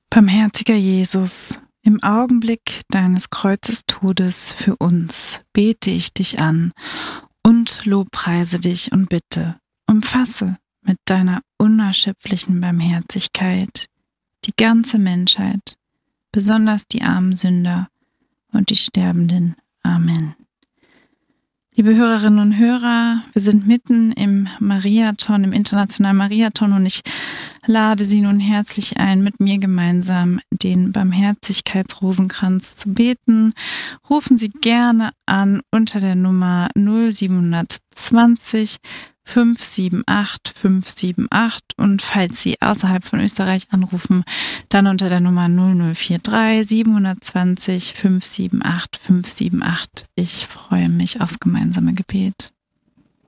Barmherziger Jesus, im Augenblick deines Kreuzes Todes für uns bete ich dich an und lobpreise dich und bitte, umfasse mit deiner unerschöpflichen Barmherzigkeit die ganze Menschheit, besonders die armen Sünder und die Sterbenden. Amen. Liebe Hörerinnen und Hörer, wir sind mitten im Mariathon, im internationalen Mariathon, und ich lade Sie nun herzlich ein, mit mir gemeinsam den Barmherzigkeitsrosenkranz zu beten. Rufen Sie gerne an unter der Nummer 0720 578 578 und falls Sie außerhalb von Österreich anrufen, dann unter der Nummer 0043 720 578 578. Ich freue mich aufs gemeinsame Gebet.